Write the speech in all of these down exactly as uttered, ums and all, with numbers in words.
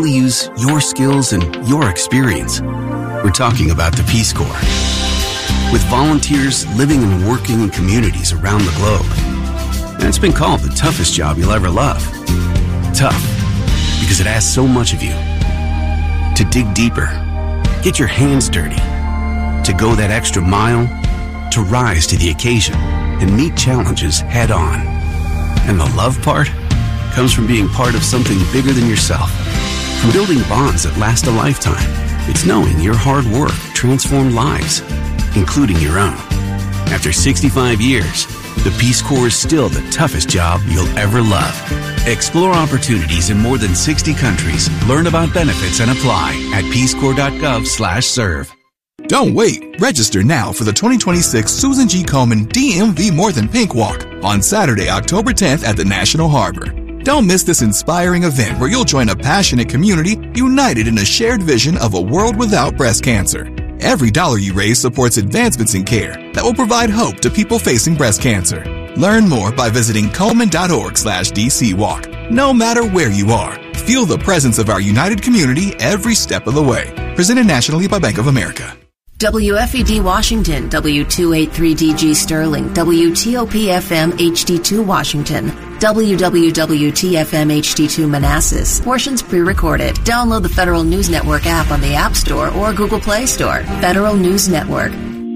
we'll use your skills and your experience. We're talking about the Peace Corps. With volunteers living and working in communities around the globe. And it's been called the toughest job you'll ever love. Tough, because it asks so much of you. To dig deeper, get your hands dirty, to go that extra mile, to rise to the occasion and meet challenges head on. And the love part comes from being part of something bigger than yourself. From building bonds that last a lifetime, it's knowing your hard work transformed lives, including your own. After sixty-five years, the Peace Corps is still the toughest job you'll ever love. Explore opportunities in more than sixty countries. Learn about benefits and apply at peacecorps.gov slash serve. Don't wait. Register now for the twenty twenty-six Susan G. Komen D M V More Than Pink Walk on Saturday, October tenth at the National Harbor. Don't miss this inspiring event where you'll join a passionate community united in a shared vision of a world without breast cancer. Every dollar you raise supports advancements in care that will provide hope to people facing breast cancer. Learn more by visiting Komen.org slash DC Walk. No matter where you are, feel the presence of our united community every step of the way. Presented nationally by Bank of America. W F E D Washington, W two eighty-three D G Sterling, W T O P F M H D two Washington, W W W T F M H D two Manassas. Portions pre-recorded. Download the Federal News Network app on the App Store or Google Play Store. Federal News Network.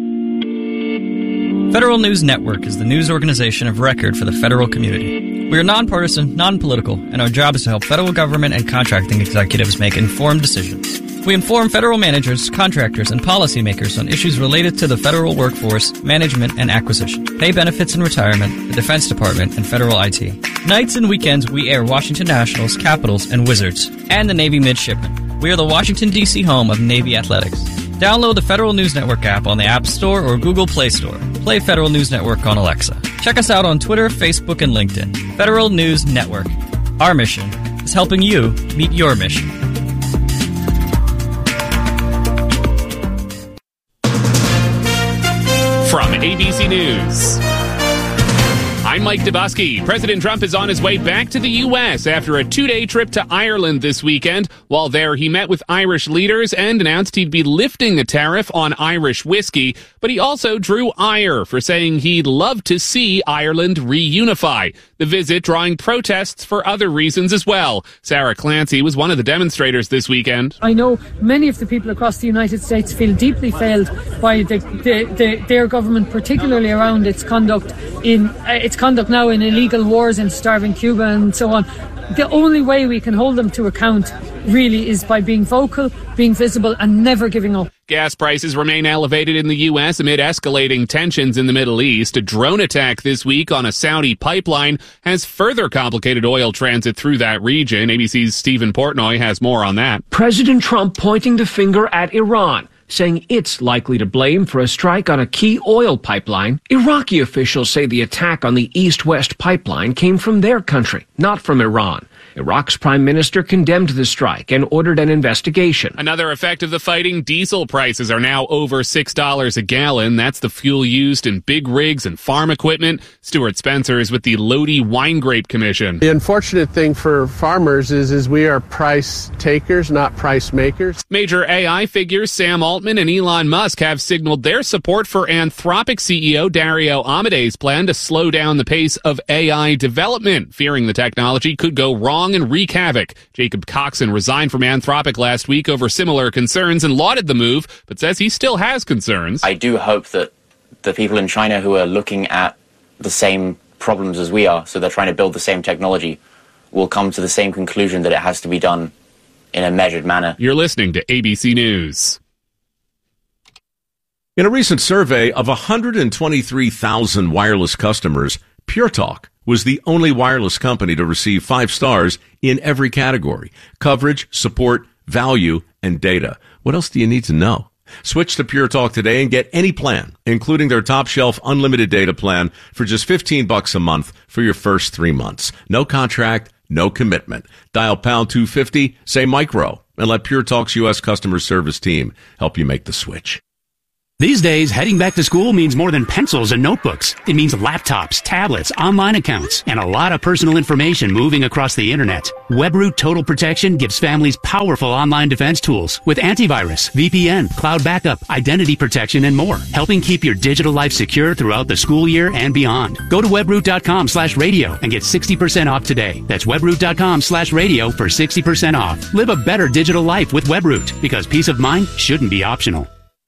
Federal News Network is the news organization of record for the federal community. We are nonpartisan, non-political, and our job is to help federal government and contracting executives make informed decisions. We inform federal managers, contractors, and policymakers on issues related to the federal workforce, management, and acquisition, pay benefits and retirement, the Defense Department, and federal I T. Nights and weekends, we air Washington Nationals, Capitals, and Wizards, and the Navy Midshipmen. We are the Washington, D C home of Navy Athletics. Download the Federal News Network app on the App Store or Google Play Store. Play Federal News Network on Alexa. Check us out on Twitter, Facebook, and LinkedIn. Federal News Network. Our mission is helping you meet your mission. From A B C News, I'm Mike Dubosky. President Trump is on his way back to the U S after a two-day trip to Ireland this weekend. While there, he met with Irish leaders and announced he'd be lifting a tariff on Irish whiskey. But he also drew ire for saying he'd love to see Ireland reunify. The visit drawing protests for other reasons as well. Sarah Clancy was one of the demonstrators this weekend. I know many of the people across the United States feel deeply failed by the, the, the, their government, particularly around its conduct in uh, its conduct now in illegal wars in starving Cuba and so on. The only way we can hold them to account really is by being vocal, being visible, and never giving up. Gas prices remain elevated in the U S amid escalating tensions in the Middle East. A drone attack this week on a Saudi pipeline has further complicated oil transit through that region. A B C's Stephen Portnoy has more on that. President Trump pointing the finger at Iran, saying it's likely to blame for a strike on a key oil pipeline. Iraqi officials say the attack on the east-west pipeline came from their country, not from Iran. Iraq's prime minister condemned the strike and ordered an investigation. Another effect of the fighting, diesel prices are now over six dollars a gallon. That's the fuel used in big rigs and farm equipment. Stuart Spencer is with the Lodi Wine Grape Commission. The unfortunate thing for farmers is, is we are price takers, not price makers. Major A I figures Sam Altman and Elon Musk have signaled their support for Anthropic C E O Dario Amade's plan to slow down the pace of A I development, fearing the technology could go wrong and wreak havoc. Jacob Coxon resigned from Anthropic last week over similar concerns and lauded the move, but says he still has concerns. I do hope that the people in China who are looking at the same problems as we are, so they're trying to build the same technology, will come to the same conclusion that it has to be done in a measured manner. You're listening to A B C News. In a recent survey of one hundred twenty-three thousand wireless customers, Pure Talk was the only wireless company to receive five stars in every category: coverage, support, value, and data. What else do you need to know? Switch to Pure Talk today and get any plan, including their top shelf unlimited data plan for just fifteen bucks a month for your first three months. No contract, no commitment. Dial pound two fifty, say micro, and let Pure Talk's U S customer service team help you make the switch. These days, heading back to school means more than pencils and notebooks. It means laptops, tablets, online accounts, and a lot of personal information moving across the internet. WebRoot Total Protection gives families powerful online defense tools with antivirus, V P N, cloud backup, identity protection, and more, helping keep your digital life secure throughout the school year and beyond. Go to webroot.com slash radio and get sixty percent off today. That's webroot.com slash radio for sixty percent off. Live a better digital life with WebRoot, because peace of mind shouldn't be optional.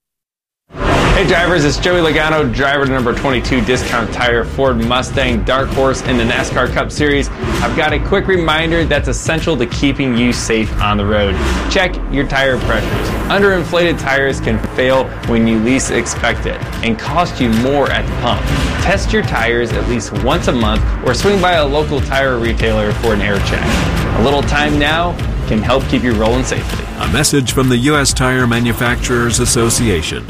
Hey drivers, it's Joey Logano, driver to number twenty-two Discount Tire Ford Mustang Dark Horse in the NASCAR Cup Series. I've got a quick reminder that's essential to keeping you safe on the road. Check your tire pressures. Underinflated tires can fail when you least expect it and cost you more at the pump. Test your tires at least once a month or swing by a local tire retailer for an air check. A little time now can help keep you rolling safely. A message from the U S Tire Manufacturers Association.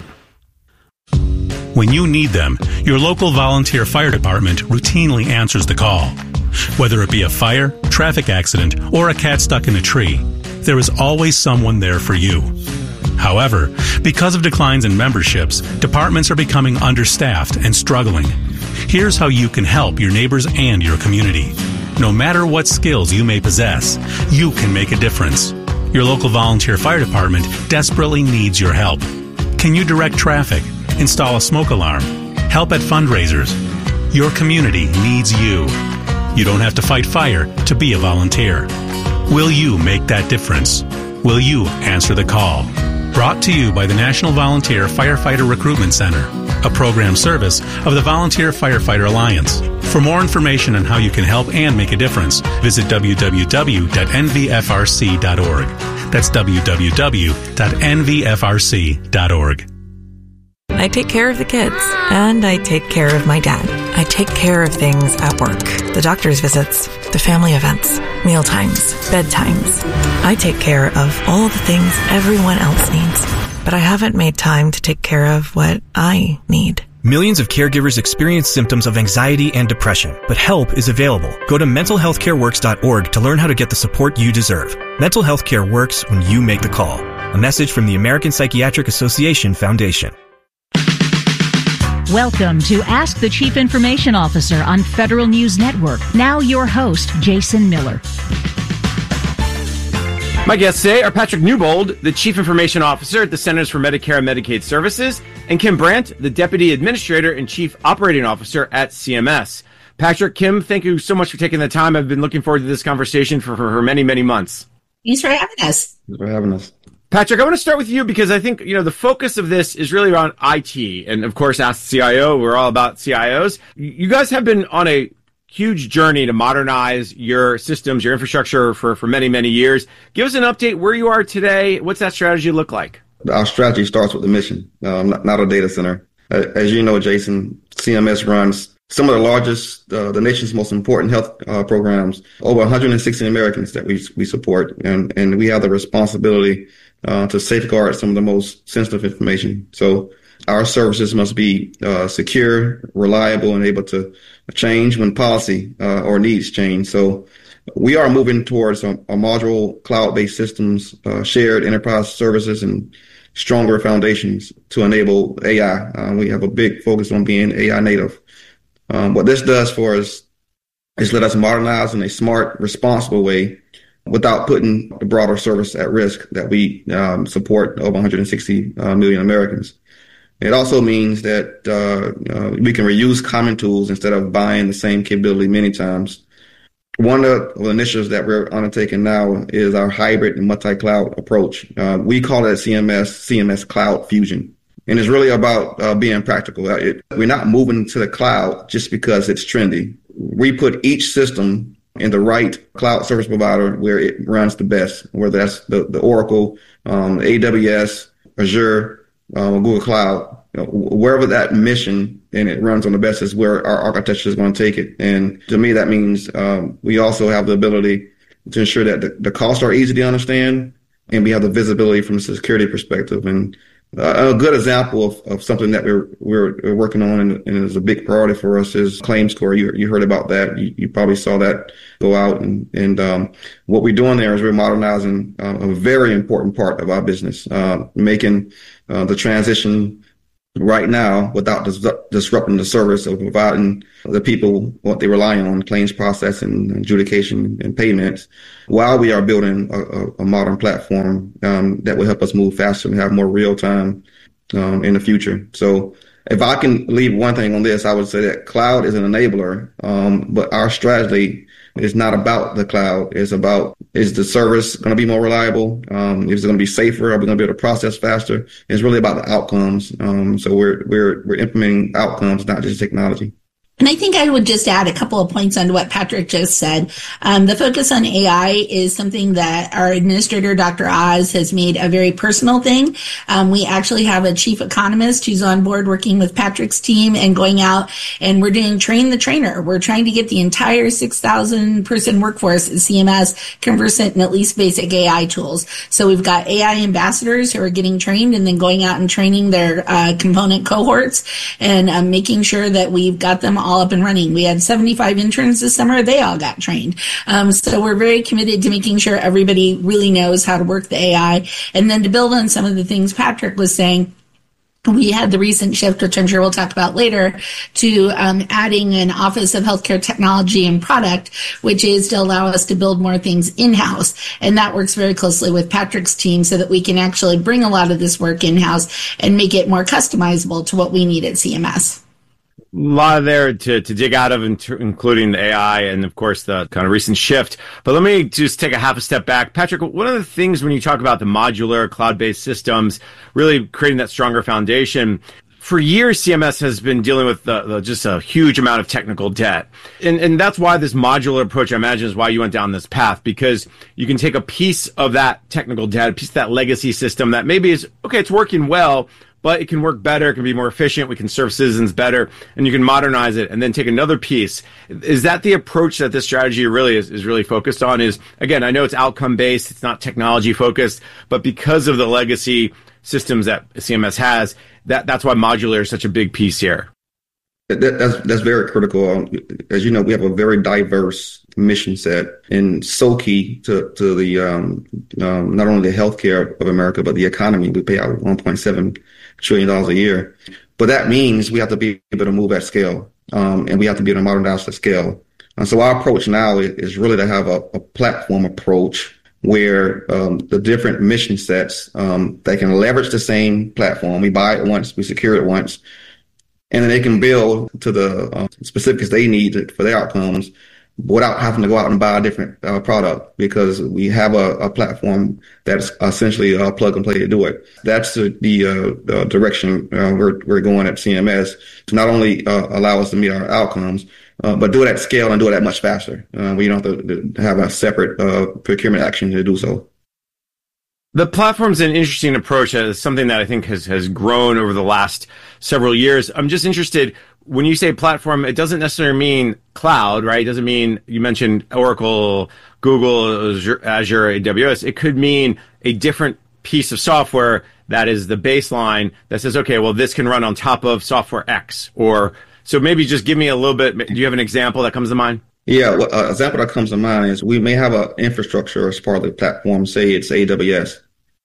When you need them, your local volunteer fire department routinely answers the call. Whether it be a fire, traffic accident, or a cat stuck in a tree, there is always someone there for you. However, because of declines in memberships, departments are becoming understaffed and struggling. Here's how you can help your neighbors and your community. No matter what skills you may possess, you can make a difference. Your local volunteer fire department desperately needs your help. Can you direct traffic? Install a smoke alarm, help at fundraisers? Your community needs you. You don't have to fight fire to be a volunteer. Will you make that difference? Will you answer the call? Brought to you by the National Volunteer Firefighter Recruitment Center, a program service of the Volunteer Firefighter Alliance. For more information on how you can help and make a difference, visit w w w dot n v f r c dot org. That's w w w dot n v f r c dot org. I take care of the kids, and I take care of my dad. I take care of things at work. The doctor's visits, the family events, mealtimes, bedtimes. I take care of all the things everyone else needs, but I haven't made time to take care of what I need. Millions of caregivers experience symptoms of anxiety and depression, but help is available. Go to mental health care works dot org to learn how to get the support you deserve. Mental health care works when you make the call. A message from the American Psychiatric Association Foundation. Welcome to Ask the Chief Information Officer on Federal News Network. Now your host, Jason Miller. My guests today are Patrick Newbold, the Chief Information Officer at the Centers for Medicare and Medicaid Services, and Kim Brandt, the Deputy Administrator and Chief Operating Officer at C M S. Patrick, Kim, thank you so much for taking the time. I've been looking forward to this conversation for, for, for many, many months. Thanks for having us. Thanks for having us. Patrick, I want to start with you because I think, you know, the focus of this is really around I T. And of course, Ask the C I O, we're all about C I Os. You guys have been on a huge journey to modernize your systems, your infrastructure for, for many, many years. Give us an update where you are today. What's that strategy look like? Our strategy starts with the mission, um, not, not a data center. As you know, Jason, C M S runs some of the largest, uh, the nation's most important health uh, programs, over one hundred sixty Americans that we we support. And, and we have the responsibility uh, to safeguard some of the most sensitive information. So our services must be uh, secure, reliable, and able to change when policy uh, or needs change. So we are moving towards a, a modular cloud-based systems, uh, shared enterprise services, and stronger foundations to enable A I. Uh, we have a big focus on being A I native. Um, what this does for us is let us modernize in a smart, responsible way without putting the broader service at risk that we um, support over one hundred sixty uh, million Americans. It also means that uh, uh, we can reuse common tools instead of buying the same capability many times. One of the initiatives that we're undertaking now is our hybrid and multi-cloud approach. Uh, we call it at C M S, C M S Cloud Fusion. And it's really about uh, being practical. It, we're not moving to the cloud just because it's trendy. We put each system in the right cloud service provider where it runs the best, whether that's the, the Oracle, um, A W S, Azure, um, Google Cloud, you know, wherever that mission and it runs on the best is where our architecture is going to take it. And to me, that means um, we also have the ability to ensure that the, the costs are easy to understand, and we have the visibility from a security perspective. And uh, a good example of, of something that we're, we're, we're working on and, and is a big priority for us is ClaimScore. You, you heard about that. You, you probably saw that go out. And, and um, what we're doing there is we're modernizing uh, a very important part of our business, uh, making uh, the transition right now without dis- disrupting the service of providing the people what they rely on, claims processing, adjudication, and payments, while we are building a, a, a modern platform um, that will help us move faster and have more real time um, in the future. So if I can leave one thing on this, I would say that cloud is an enabler, um, but our strategy is not about the cloud. It's about, is the service going to be more reliable? Um, is it going to be safer? Are we going to be able to process faster? It's really about the outcomes. Um, so we're, we're, we're implementing outcomes, not just technology. And I think I would just add a couple of points on what Patrick just said. Um, the focus on A I is something that our administrator, Doctor Oz, has made a very personal thing. Um, we actually have a chief economist who's on board working with Patrick's team and going out, and we're doing train the trainer. We're trying to get the entire six thousand person workforce at C M S conversant in at least basic A I tools. So we've got A I ambassadors who are getting trained and then going out and training their uh, component cohorts and um, making sure that we've got them all up and running. We had seventy-five interns this summer. They all got trained. Um, so we're very committed to making sure everybody really knows how to work the A I. And then to build on some of the things Patrick was saying, we had the recent shift, which I'm sure we'll talk about later, to um, adding an Office of Healthcare Technology and Product, which is to allow us to build more things in-house. And that works very closely with Patrick's team so that we can actually bring a lot of this work in-house and make it more customizable to what we need at C M S. A lot there to, to dig out of, including the A I and, of course, the kind of recent shift. But let me just take a half a step back. Patrick, one of the things when you talk about the modular cloud-based systems, really creating that stronger foundation, for years, C M S has been dealing with the, the, just a huge amount of technical debt. And, and that's why this modular approach, I imagine, is why you went down this path, because you can take a piece of that technical debt, a piece of that legacy system that maybe is, okay, it's working well, but it can work better, it can be more efficient, we can serve citizens better, and you can modernize it and then take another piece. Is that the approach that this strategy really is, is really focused on? Is, again, I know it's outcome-based, it's not technology-focused, but because of the legacy systems that C M S has, that, that's why modular is such a big piece here. That, that's, that's very critical. As you know, we have a very diverse mission set and so key to, to the um, um, not only the healthcare of America, but the economy. We pay out one point seven trillion dollars a year. But that means we have to be able to move at scale, um, and we have to be able to modernize at scale. And so our approach now is really to have a, a platform approach where um, the different mission sets, um, they can leverage the same platform. We buy it once, we secure it once, and then they can build to the uh, specifics they need for their outcomes without having to go out and buy a different uh, product, because we have a, a platform that's essentially a plug and play to do it. That's the, the, uh, the direction uh, we're, we're going at C M S to not only uh, allow us to meet our outcomes, uh, but do it at scale and do it at much faster. Uh, we don't have to, to have a separate uh, procurement action to do so. The platform's an interesting approach. It's something that I think has, has grown over the last several years. I'm just interested, when you say platform, it doesn't necessarily mean cloud, right? It doesn't mean, you mentioned Oracle, Google, Azure, A W S. It could mean a different piece of software that is the baseline that says, okay, well, this can run on top of software X. Or, so maybe just give me a little bit, do you have an example that comes to mind? Yeah, well, an example that comes to mind is we may have an infrastructure as part of the platform, say it's A W S,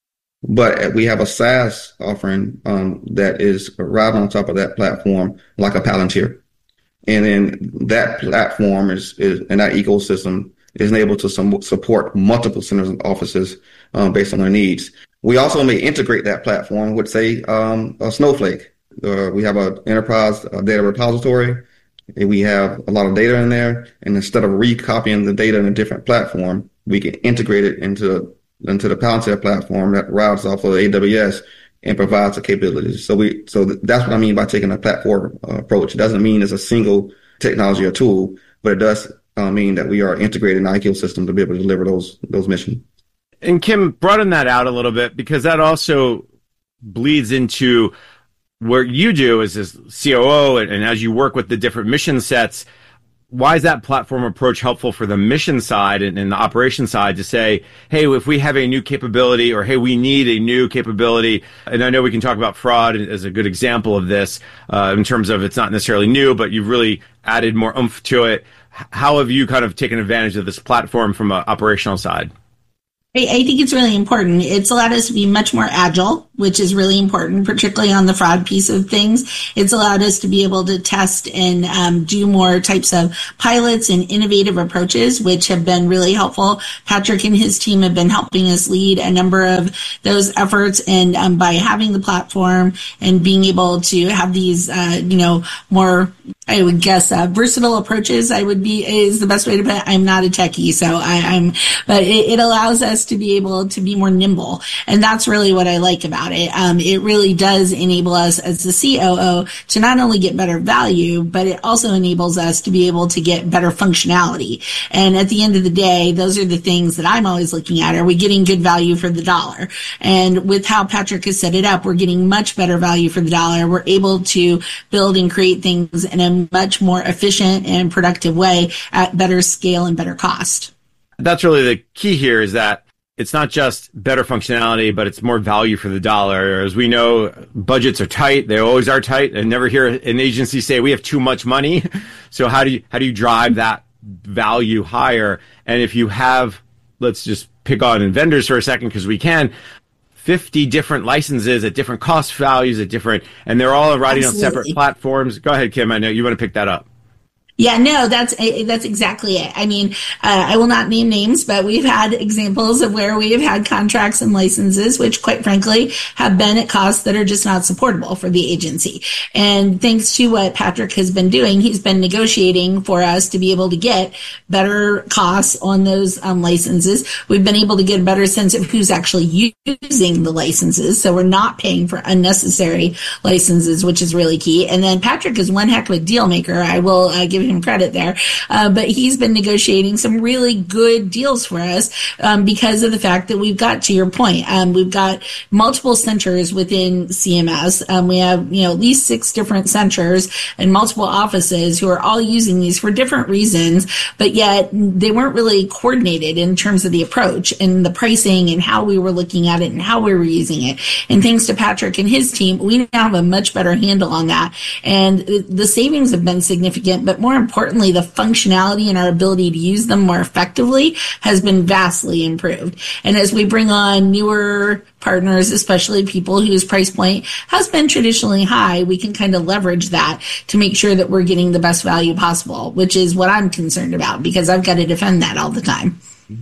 but we have a SaaS offering um, that is right on top of that platform, like a Palantir. And then that platform is, is and that ecosystem is able to some, support multiple centers and offices um, based on their needs. We also may integrate that platform with, say, um, a Snowflake. Uh, we have an enterprise uh, data repository. We have a lot of data in there, and instead of recopying the data in a different platform, we can integrate it into into the Palantir platform that routes off of A W S and provides the capabilities. So we so that's what I mean by taking a platform uh, approach. It doesn't mean it's a single technology or tool, but it does uh, mean that we are integrating our ecosystem to be able to deliver those those missions. And Kim, broaden that out a little bit, because that also bleeds into what you do as a C O O, and, and as you work with the different mission sets. Why is that platform approach helpful for the mission side and, and the operation side to say, hey, if we have a new capability, or hey, we need a new capability, and I know we can talk about fraud as a good example of this uh, in terms of it's not necessarily new, but you've really added more oomph to it. How have you kind of taken advantage of this platform from an operational side? I think it's really important. It's allowed us to be much more agile. which is really important, particularly on the fraud piece of things. It's allowed us to be able to test and um, do more types of pilots and innovative approaches, which have been really helpful. Patrick and his team have been helping us lead a number of those efforts. And um, by having the platform and being able to have these, uh, you know, more, I would guess, uh, versatile approaches, I would be, is the best way to put it. I'm not a techie, so I, I'm, but it, it allows us to be able to be more nimble. And that's really what I like about it. Um, it really does enable us as the C O O to not only get better value, but it also enables us to be able to get better functionality. And at the end of the day, those are the things that I'm always looking at. Are we getting good value for the dollar? And with how Patrick has set it up, we're getting much better value for the dollar. We're able to build and create things in a much more efficient and productive way at better scale and better cost. That's really the key here, is that it's not just better functionality, but it's more value for the dollar. As we know, budgets are tight. They always are tight. I never hear an agency say we have too much money. So how do you, how do you drive that value higher? And if you have, let's just pick on vendors for a second, because we can, fifty different licenses at different cost values at different, and they're all riding Absolutely. on separate platforms. Go ahead, Kim. I know you want to pick that up. Yeah, no, that's that's exactly it. I mean, uh, I will not name names, but we've had examples of where we have had contracts and licenses, which quite frankly have been at costs that are just not supportable for the agency. And thanks to what Patrick has been doing, he's been negotiating for us to be able to get better costs on those um, licenses. We've been able to get a better sense of who's actually using the licenses, so we're not paying for unnecessary licenses, which is really key. And then Patrick is one heck of a deal maker. I will uh, give him credit there. Uh, but he's been negotiating some really good deals for us um, because of the fact that we've got, to your point, um, we've got multiple centers within C M S. Um, we have, you know, at least six different centers and multiple offices who are all using these for different reasons, but yet they weren't really coordinated in terms of the approach and the pricing and how we were looking at it and how we were using it. And thanks to Patrick and his team, we now have a much better handle on that. And the savings have been significant, but more importantly, the functionality and our ability to use them more effectively has been vastly improved. And as we bring on newer partners, especially people whose price point has been traditionally high, we can kind of leverage that to make sure that we're getting the best value possible, which is what I'm concerned about, because I've got to defend that all the time.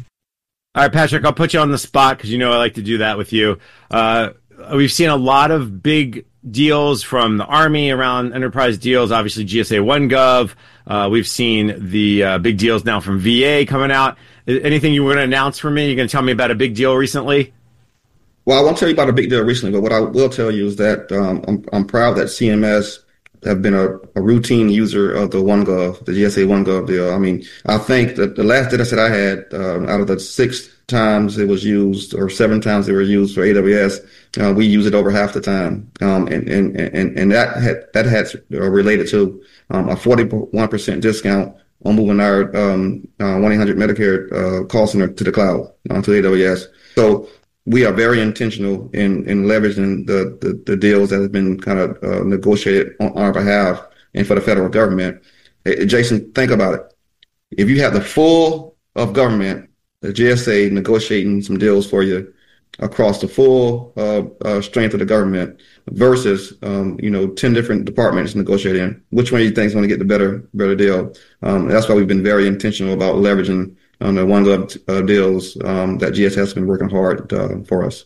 All right, Patrick, I'll put you on the spot because you know I like to do that with you. Uh, we've seen a lot of big deals from the Army around enterprise deals, obviously G S A OneGov. Uh, we've seen the uh, big deals now from V A coming out. Anything you want to announce for me? You're going to tell me about a big deal recently? Well, I won't tell you about a big deal recently, but what I will tell you is that um, I'm, I'm proud that C M S have been a, a routine user of the OneGov, the G S A OneGov deal. I mean, I think that the last data set I had, um, out of the six times it was used, or seven times they were used for A W S, uh, we use it over half the time. Um, and, and, and, and that had, that had related to um, a forty-one percent discount on moving our um, uh, one eight hundred Medicare uh, call center to the cloud, uh, to A W S. So we are very intentional in, in leveraging the, the, the deals that have been kind of uh, negotiated on our behalf and for the federal government. Hey, Jason, think about it. If you have the full of government, the G S A negotiating some deals for you across the full uh, uh, strength of the government versus, um, you know, ten different departments negotiating, which one do you think is going to get the better better deal? Um, that's why we've been very intentional about leveraging on the OneGov uh, deals um, that G S A has been working hard uh, for us.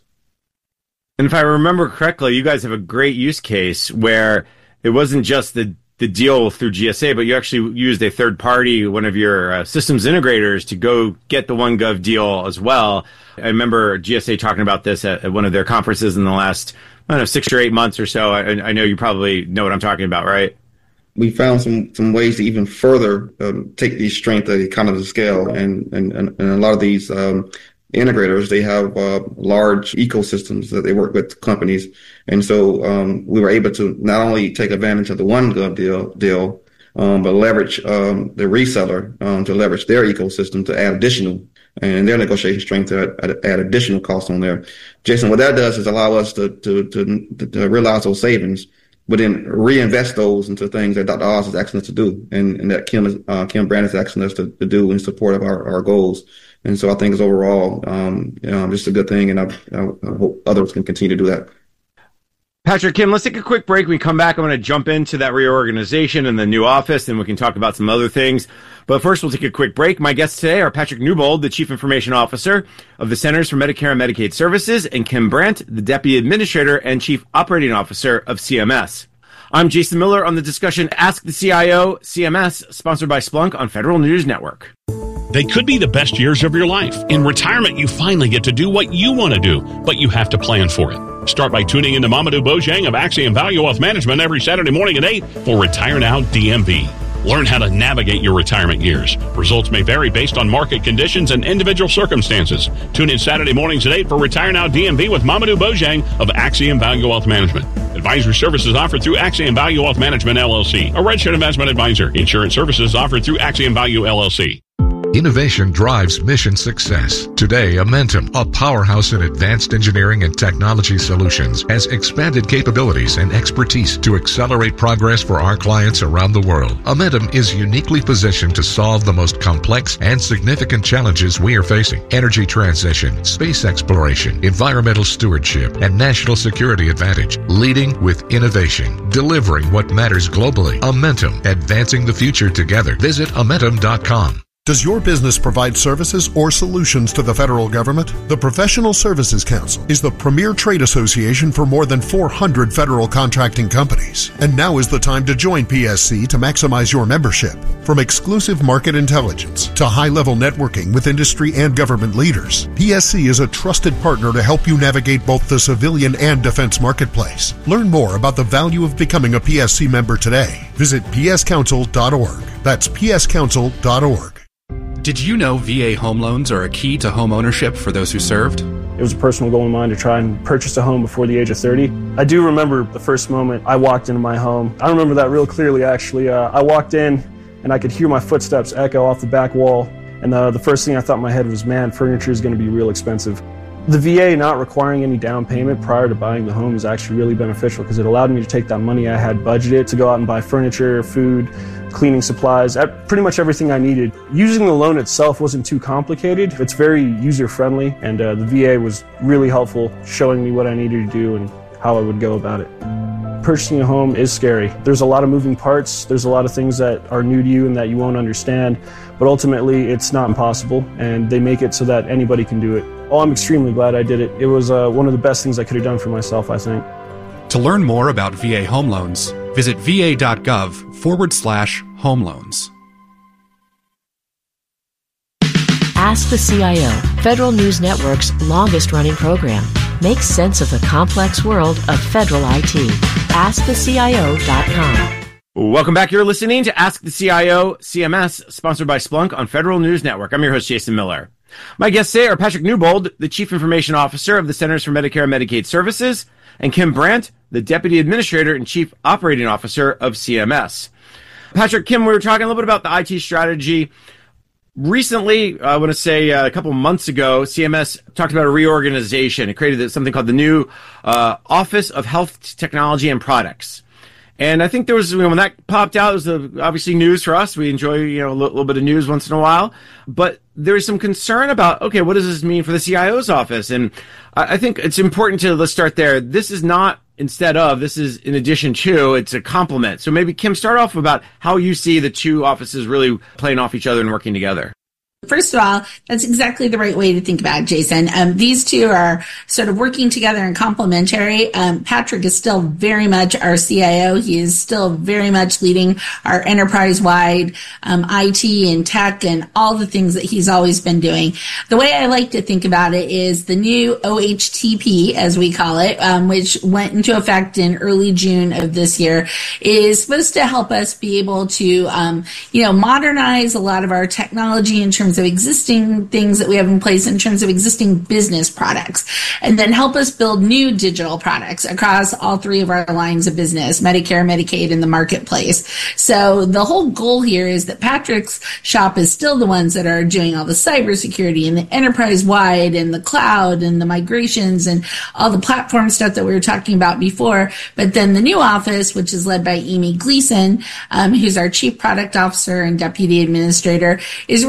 And if I remember correctly, you guys have a great use case where it wasn't just the the deal through G S A, but you actually used a third party, one of your uh, systems integrators, to go get the OneGov deal as well. I remember G S A talking about this at, at one of their conferences in the last, I don't know, six or eight months or so. I, I know you probably know what I'm talking about, right? We found some, some ways to even further um, take the strength of the economies of scale, and, and, and a lot of these um, integrators, they have uh, large ecosystems that they work with companies. And so um, we were able to not only take advantage of the OneGov deal, deal um, but leverage um, the reseller um, to leverage their ecosystem to add additional, and their negotiation strength to add, add additional costs on there. Jason, what that does is allow us to, to, to, to realize those savings, but then reinvest those into things that Doctor Oz is asking us to do, and, and that Kim, is, uh, Kim Brand is asking us to, to do in support of our, our goals. And so I think it's overall um, you know, just a good thing, and I, I hope others can continue to do that. Patrick, Kim, let's take a quick break. When we come back, I'm going to jump into that reorganization and the new office, and we can talk about some other things. But first, we'll take a quick break. My guests today are Patrick Newbold, the Chief Information Officer of the Centers for Medicare and Medicaid Services, and Kim Brandt, the Deputy Administrator and Chief Operating Officer of C M S. I'm Jason Miller on the discussion Ask the C I O, C M S, sponsored by Splunk on Federal News Network. They could be the best years of your life. In retirement, you finally get to do what you want to do, but you have to plan for it. Start by tuning into Mamadou Bojang of Axiom Value Wealth Management every Saturday morning at eight for Retire Now D M V. Learn how to navigate your retirement years. Results may vary based on market conditions and individual circumstances. Tune in Saturday mornings at eight for Retire Now D M V with Mamadou Bojang of Axiom Value Wealth Management. Advisory services offered through Axiom Value Wealth Management, L L C, a registered investment advisor. Insurance services offered through Axiom Value, L L C. Innovation drives mission success. Today, Amentum, a powerhouse in advanced engineering and technology solutions, has expanded capabilities and expertise to accelerate progress for our clients around the world. Amentum is uniquely positioned to solve the most complex and significant challenges we are facing: energy transition, space exploration, environmental stewardship, and national security advantage. Leading with innovation, delivering what matters globally. Amentum, advancing the future together. Visit Amentum dot com. Does your business provide services or solutions to the federal government? The Professional Services Council is the premier trade association for more than four hundred federal contracting companies. And now is the time to join P S C to maximize your membership. From exclusive market intelligence to high-level networking with industry and government leaders, P S C is a trusted partner to help you navigate both the civilian and defense marketplace. Learn more about the value of becoming a P S C member today. Visit p s council dot org. That's p s council dot org. Did you know V A home loans are a key to home ownership for those who served? It was a personal goal of mine to try and purchase a home before the age of thirty. I do remember the first moment I walked into my home. I remember that real clearly, actually. Uh, I walked in and I could hear my footsteps echo off the back wall. And uh, the first thing I thought in my head was, man, furniture is going to be real expensive. The V A not requiring any down payment prior to buying the home is actually really beneficial because it allowed me to take that money I had budgeted to go out and buy furniture, food, cleaning supplies, pretty much everything I needed. Using the loan itself wasn't too complicated. It's very user-friendly, and uh, the V A was really helpful, showing me what I needed to do and how I would go about it. Purchasing a home is scary. There's a lot of moving parts. There's a lot of things that are new to you and that you won't understand, but ultimately it's not impossible, and they make it so that anybody can do it. Oh, I'm extremely glad I did it. It was uh, one of the best things I could have done for myself, I think. To learn more about V A home loans, visit va.gov forward slash home loans. Ask the C I O, Federal News Network's longest-running program. Make sense of the complex world of federal I T. ask the C I O dot com. Welcome back. You're listening to Ask the C I O, C M S, sponsored by Splunk on Federal News Network. I'm your host, Jason Miller. My guests today are Patrick Newbold, the Chief Information Officer of the Centers for Medicare and Medicaid Services, and Kim Brandt, the Deputy Administrator and Chief Operating Officer of C M S. Patrick, Kim, we were talking a little bit about the I T strategy. Recently, I want to say uh, a couple months ago, C M S talked about a reorganization. It created something called the new uh, Office of Health Technology and Products. And I think there was, you know, when that popped out, it was uh, obviously news for us. We enjoy, you know, a little, little bit of news once in a while. But there is some concern about, okay, what does this mean for the C I O's office? And I, I think it's important to, let's start there. This is not instead of, this is in addition to, it's a complement. So maybe, Kim, start off about how you see the two offices really playing off each other and working together. First of all, that's exactly the right way to think about it, Jason. Um, these two are sort of working together and complementary. Um, Patrick is still very much our C I O. He is still very much leading our enterprise-wide um, I T and tech and all the things that he's always been doing. The way I like to think about it is the new O H T P, as we call it, um, which went into effect in early June of this year, is supposed to help us be able to, um, you know, modernize a lot of our technology in terms of existing things that we have in place in terms of existing business products, and then help us build new digital products across all three of our lines of business, Medicare, Medicaid, and the marketplace. So the whole goal here is that Patrick's shop is still the ones that are doing all the cybersecurity and the enterprise-wide and the cloud and the migrations and all the platform stuff that we were talking about before. But then the new office, which is led by Amy Gleason, um, who's our Chief Product Officer and Deputy Administrator, is really supposed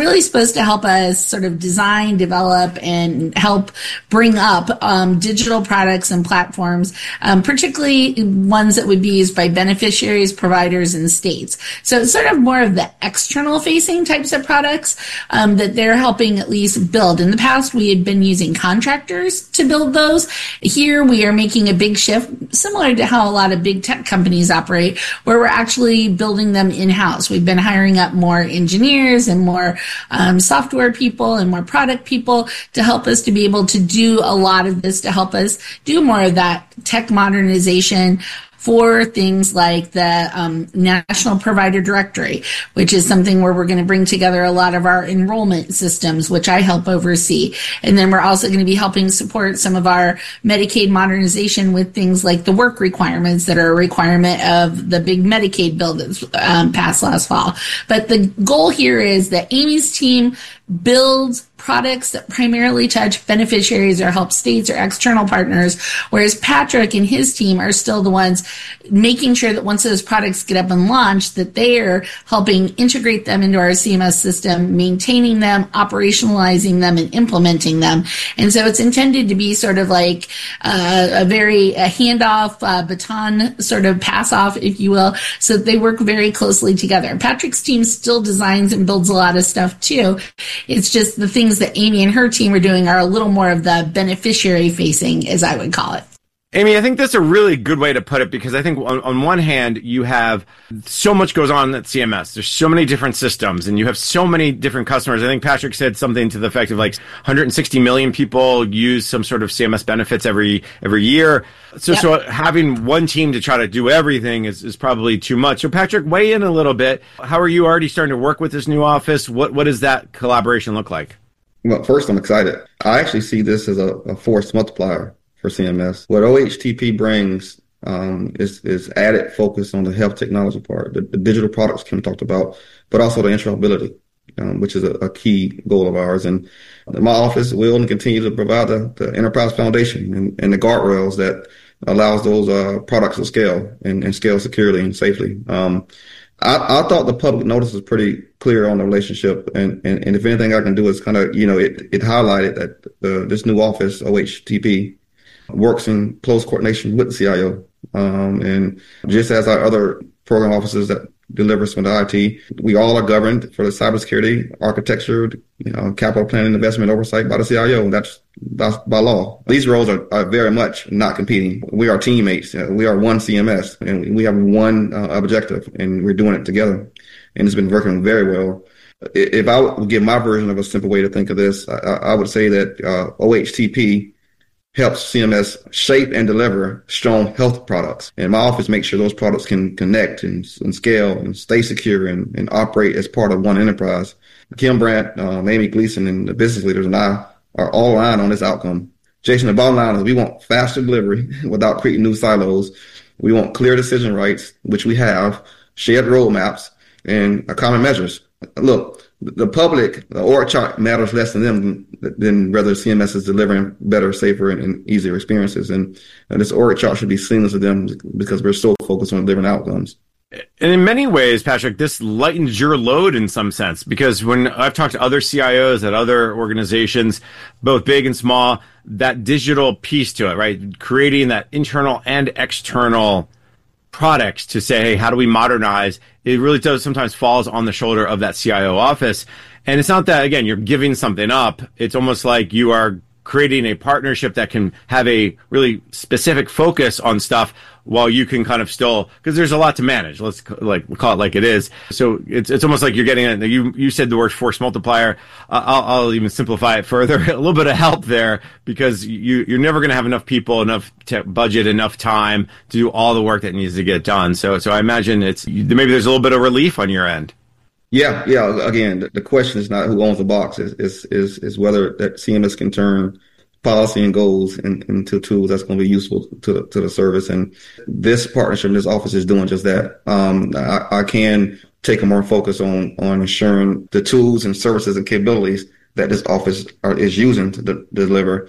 supposed to help us sort of design, develop, and help bring up um, digital products and platforms, um, particularly ones that would be used by beneficiaries, providers, and states. So it's sort of more of the external facing types of products um, that they're helping at least build. In the past, we had been using contractors to build those. Here, we are making a big shift, similar to how a lot of big tech companies operate, where we're actually building them in-house. We've been hiring up more engineers and more um, software people and more product people to help us to be able to do a lot of this, to help us do more of that tech modernization for things like the um, National Provider Directory, which is something where we're going to bring together a lot of our enrollment systems, which I help oversee. And then we're also going to be helping support some of our Medicaid modernization with things like the work requirements that are a requirement of the big Medicaid bill that um, passed last fall. But the goal here is that Amy's team builds products that primarily touch beneficiaries or help states or external partners, whereas Patrick and his team are still the ones making sure that once those products get up and launched, that they are helping integrate them into our C M S system, maintaining them, operationalizing them, and implementing them. And so it's intended to be sort of like uh, a very a handoff, uh, baton sort of pass off, if you will, so that they work very closely together. Patrick's team still designs and builds a lot of stuff too. It's just the things that Amy and her team are doing are a little more of the beneficiary facing, as I would call it. Amy, I think that's a really good way to put it, because I think on, on one hand, you have so much goes on at C M S. There's so many different systems and you have so many different customers. I think Patrick said something to the effect of like one hundred sixty million people use some sort of C M S benefits every, every year. So, yep. so having one team to try to do everything is, is probably too much. So Patrick, weigh in a little bit. How are you already starting to work with this new office? What, what does that collaboration look like? Well, first, I'm excited. I actually see this as a, a force multiplier for C M S. What O H T P brings um, is, is added focus on the health technology part, the, the digital products Kim talked about, but also the interoperability, um, which is a, a key goal of ours. And my office will and continue to provide the, the enterprise foundation and, and the guardrails that allows those uh, products to scale and, and scale securely and safely. Um, I, I thought the public notice was pretty clear on the relationship, and, and, and if anything I can do is kind of, you know, it, it highlighted that uh, this new office, O H T P, works in close coordination with the C I O. Um, and just as our other program offices that deliver some of the I T, we all are governed for the cybersecurity, architecture, you know, capital planning, investment oversight by the C I O. That's, that's by law. These roles are, are very much not competing. We are teammates. We are one C M S, and we have one uh, objective, and we're doing it together. And it's been working very well. If I would give my version of a simple way to think of this, I, I would say that uh, O H T P helps C M S shape and deliver strong health products. And my office makes sure those products can connect and, and scale and stay secure and, and operate as part of one enterprise. Kim Brandt, um, Amy Gleason, and the business leaders and I are all aligned on this outcome. Jason, the bottom line is we want faster delivery without creating new silos. We want clear decision rights, which we have, shared roadmaps, and common measures. Look, the public, the org chart matters less to them than, than whether C M S is delivering better, safer, and, and easier experiences. And, and this org chart should be seamless to them because we're so focused on delivering outcomes. And in many ways, Patrick, this lightens your load in some sense, because when I've talked to other C I Os at other organizations, both big and small, that digital piece to it, right? Creating that internal and external products to say, hey, how do we modernize? It really does sometimes falls on the shoulder of that C I O office. And it's not that, again, you're giving something up. It's almost like you are creating a partnership that can have a really specific focus on stuff while you can kind of still, because there's a lot to manage. Let's like call it like it is. So it's it's almost like you're getting it. You you said the word force multiplier. Uh, I'll, I'll even simplify it further. A little bit of help there, because you you're never going to have enough people, enough te- budget, enough time to do all the work that needs to get done. So so I imagine it's maybe there's a little bit of relief on your end. Yeah, yeah. Again, the, the question is not who owns the box; is is is, is whether that C M S can turn policy and goals in, into tools that's going to be useful to the, to the service. And this partnership in this office is doing just that. Um, I, I can take a more focus on, on ensuring the tools and services and capabilities that this office are, is using to de- deliver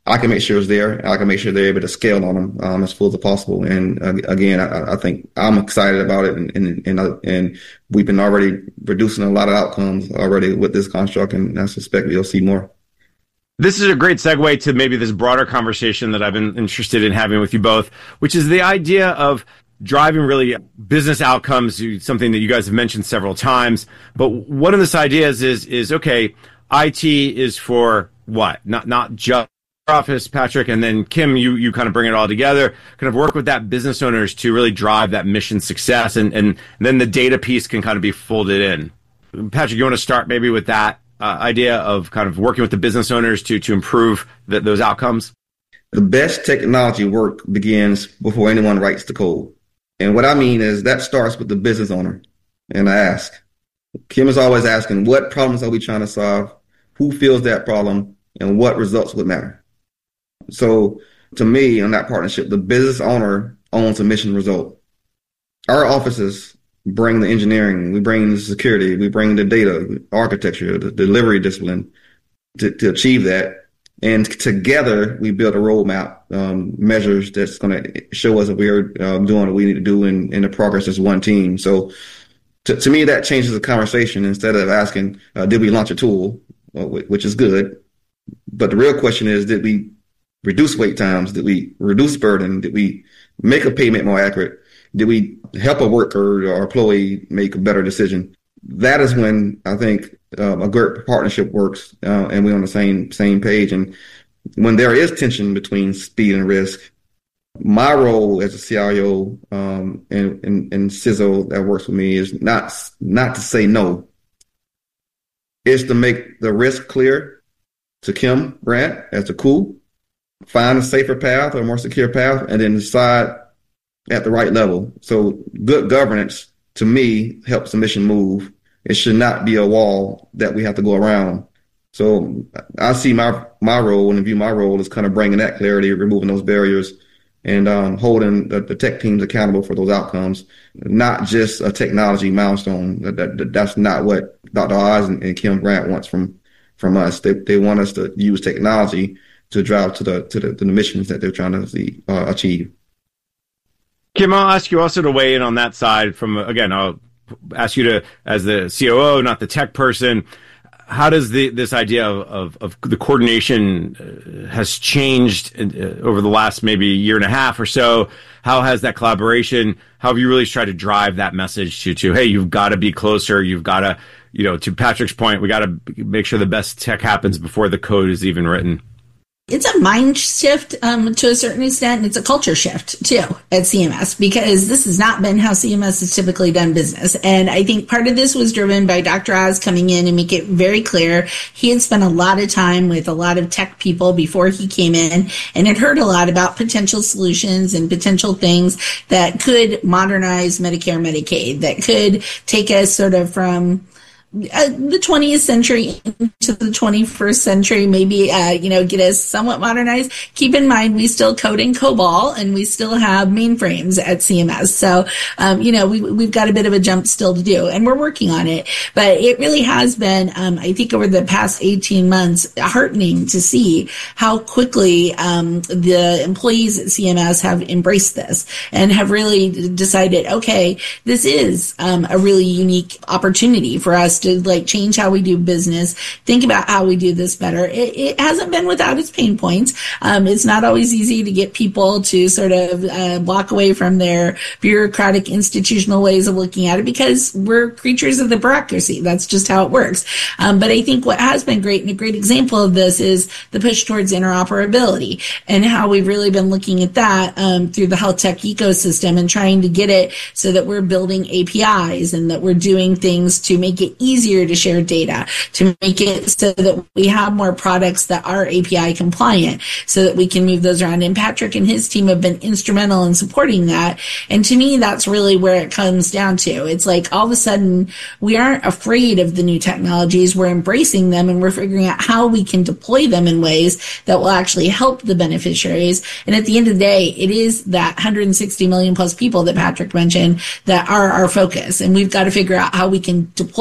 I can make sure it's there. And I can make sure they're able to scale on them um, as full as possible. And uh, again, I, I think I'm excited about it, and and and, uh, and we've been already reducing a lot of outcomes already with this construct, and I suspect we'll see more. This is a great segue to maybe this broader conversation that I've been interested in having with you both, which is the idea of driving really business outcomes, something that you guys have mentioned several times. But one of these ideas is, is okay, I T is for what? Not, not just office, Patrick, and then Kim, you, you kind of bring it all together, kind of work with that business owners to really drive that mission success. And, and then the data piece can kind of be folded in. Patrick, you want to start maybe with that uh, idea of kind of working with the business owners to, to improve the, those outcomes? The best technology work begins before anyone writes the code. And what I mean is that starts with the business owner. And I ask, Kim is always asking, what problems are we trying to solve? Who feels that problem? And what results would matter? So to me, in that partnership, the business owner owns a mission result. Our offices bring the engineering, we bring the security, we bring the data, architecture, the delivery discipline to, to achieve that. And together we build a roadmap, um, measures that's going to show us that we're uh, doing what we need to do in, in the progress as one team. So to, to me, that changes the conversation. Instead of asking, uh, did we launch a tool, uh, which is good. But the real question is, did we reduce wait times? Did we reduce burden? Did we make a payment more accurate? Did we help a worker or employee make a better decision? That is when I think uh, a great partnership works, uh, and we're on the same same page. And when there is tension between speed and risk, my role as a C I O um, and, and, and C I S O that works with me is not not to say no. It's to make the risk clear to Kim Grant as the cool, find a safer path or a more secure path, and then decide at the right level. So good governance, to me, helps the mission move. It should not be a wall that we have to go around. So I see my my role and view my role as kind of bringing that clarity, removing those barriers, and um, holding the, the tech teams accountable for those outcomes, not just a technology milestone. That, that, that's not what Doctor Oz and, and Kim Grant wants from from us. They they want us to use technology to drive to the to the, to the missions that they're trying to see, uh, achieve. Kim, I'll ask you also to weigh in on that side. From again, I'll ask you to, as the C O O, not the tech person, how does the this idea of, of, of the coordination uh, has changed uh, over the last maybe year and a half or so? How has that collaboration, how have you really tried to drive that message to, to hey, you've got to be closer, you've got to, you know, to Patrick's point, we got to make sure the best tech happens before the code is even written? It's a mind shift um, to a certain extent, and it's a culture shift, too, at C M S, because this has not been how C M S has typically done business. And I think part of this was driven by Doctor Oz coming in and make it very clear. He had spent a lot of time with a lot of tech people before he came in and had heard a lot about potential solutions and potential things that could modernize Medicare, Medicaid, that could take us sort of from Uh, the twentieth century into the twenty-first century, maybe, uh, you know, get us somewhat modernized. Keep in mind, we still code in COBOL and we still have mainframes at C M S. So, um, you know, we, we've got a bit of a jump still to do, and we're working on it. But it really has been, um, I think over the past eighteen months, heartening to see how quickly, um, the employees at C M S have embraced this and have really decided, okay, this is, um, a really unique opportunity for us to like change how we do business, think about how we do this better. It, it hasn't been without its pain points. Um, it's not always easy to get people to sort of uh, walk away from their bureaucratic institutional ways of looking at it, because we're creatures of the bureaucracy. That's just how it works. Um, but I think what has been great, and a great example of this, is the push towards interoperability and how we've really been looking at that um, through the health tech ecosystem and trying to get it so that we're building A P Is and that we're doing things to make it easier easier to share data, to make it so that we have more products that are A P I compliant so that we can move those around. And Patrick and his team have been instrumental in supporting that. And to me, that's really where it comes down to. It's like all of a sudden we aren't afraid of the new technologies. We're embracing them and we're figuring out how we can deploy them in ways that will actually help the beneficiaries. And at the end of the day, it is that one hundred sixty million plus people that Patrick mentioned that are our focus. And we've got to figure out how we can deploy our technology